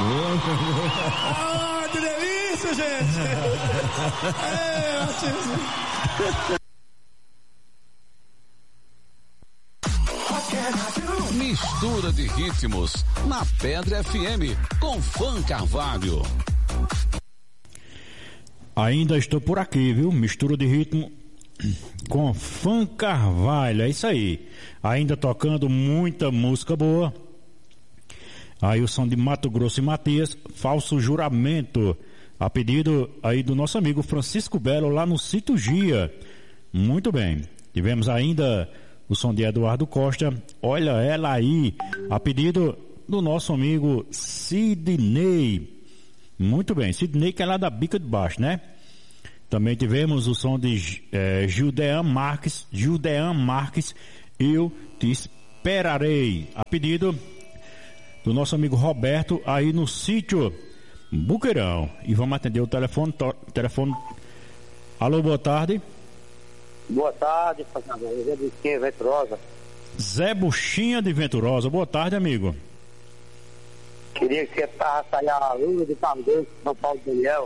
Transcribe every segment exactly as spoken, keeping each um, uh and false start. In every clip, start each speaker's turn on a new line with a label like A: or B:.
A: Ah, que delícia, gente! É, ótimo.
B: Mistura de ritmos na Pedra F M com Fã Carvalho.
C: Ainda estou por aqui, viu? Mistura de ritmo com Fã Carvalho, é isso aí. Ainda tocando muita música boa. Aí o som de Mato Grosso e Matias, Falso Juramento, a pedido aí do nosso amigo Francisco Belo lá no Sítio Gia. Muito bem. Tivemos ainda o som de Eduardo Costa, Olha Ela Aí, a pedido do nosso amigo Sidney. Muito bem, Sidney que é lá da Bica de Baixo, né? Também tivemos o som de eh, Gildean Marques, Gildean Marques, Eu Te Esperarei, a pedido do nosso amigo Roberto aí no sítio Buqueirão. E vamos atender o telefone, to, telefone. Alô, boa tarde.
D: Boa tarde, Zé Buchinha, Venturosa.
C: Zé Buchinha de Venturosa, boa tarde, amigo.
D: Queria que você passasse a luz de Cardoso, João Paulo Daniel.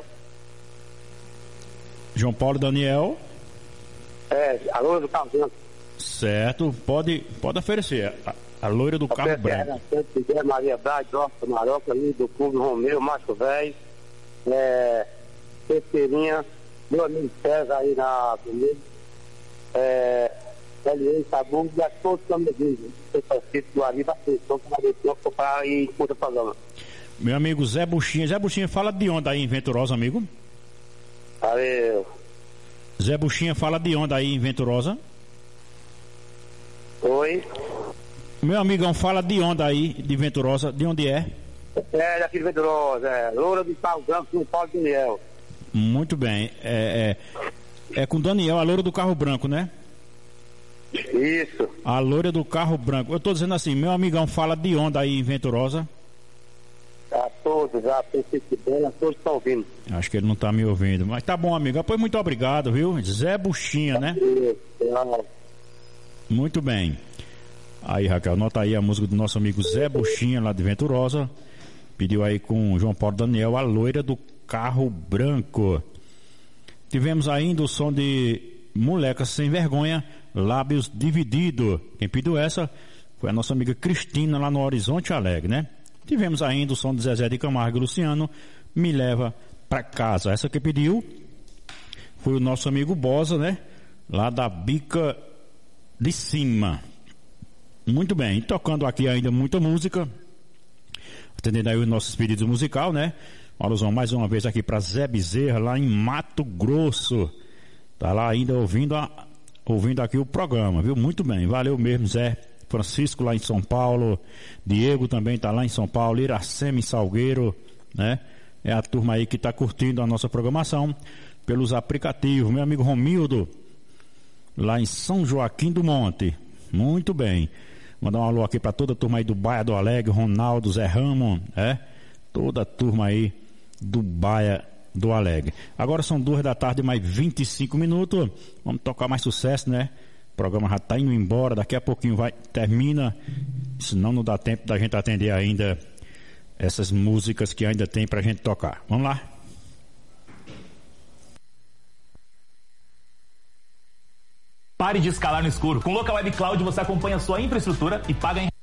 C: João Paulo Daniel.
D: É, a luz do Cardoso.
C: Certo, pode, pode oferecer. A, a loira do carro branco.
D: É, Maria Brade, Dorca, Maroca, do Clube Romeu, Macho Velho, é, Terceirinha, meu amigo César aí na Avenida, é, L A, Sabu, e a todos os amigos, o Francisco do Ari, da Atenção, para a para ir escuta o programa.
C: Meu amigo Zé Buchinha, Zé Buchinha fala de onde aí em Venturosa, amigo?
D: Valeu.
C: Zé Buchinha fala de onde aí em Venturosa?
D: Oi.
C: Meu amigão fala de onde aí, de Venturosa, de onde é?
D: É, daqui de Venturosa, é, Loura do Carro Branco, São Paulo Daniel.
C: Muito bem, é, é, é com Daniel, a loura do carro branco, né?
D: Isso.
C: A loira do carro branco. Eu tô dizendo assim, meu amigão fala de onde aí em Venturosa?
D: A todos, a Francisco Bela, todos estão ouvindo.
C: Acho que ele não tá me ouvindo, mas tá bom, amigo. Pois muito obrigado, viu? Zé Buchinha, né?
D: Isso.
C: Muito bem. Aí, Raquel, nota aí a música do nosso amigo Zé Buchinha, lá de Venturosa. Pediu aí com o João Paulo Daniel, a loira do carro branco. Tivemos ainda o som de Moleca Sem Vergonha, Lábios Divididos. Quem pediu essa foi a nossa amiga Cristina, lá no Horizonte Alegre, né? Tivemos ainda o som de Zezé de Camargo e Luciano, Me Leva Pra Casa. Essa que pediu foi o nosso amigo Bosa, né? Lá da Bica de Cima. Muito bem, tocando aqui ainda muita música, atendendo aí os nossos pedidos musical, né? Uma alusão mais uma vez aqui para Zé Bezerra, lá em Mato Grosso. Tá lá ainda ouvindo, a, ouvindo aqui o programa, viu? Muito bem, valeu mesmo, Zé. Francisco lá em São Paulo, Diego também tá lá em São Paulo, Iracema em Salgueiro, né? É a turma aí que tá curtindo a nossa programação pelos aplicativos. Meu amigo Romildo, lá em São Joaquim do Monte. Muito bem. Mandar um alô aqui para toda a turma aí do Baia do Alegre, Ronaldo, Zé Ramo, é? Toda a turma aí do Baia do Alegre. Agora são duas da tarde, mais vinte e cinco minutos. Vamos tocar mais sucesso, né? O programa já tá indo embora, daqui a pouquinho vai, termina, senão não dá tempo da gente atender ainda essas músicas que ainda tem pra gente tocar. Vamos lá?
E: Pare de escalar no escuro. Com o Local Web Cloud você acompanha a sua infraestrutura e paga em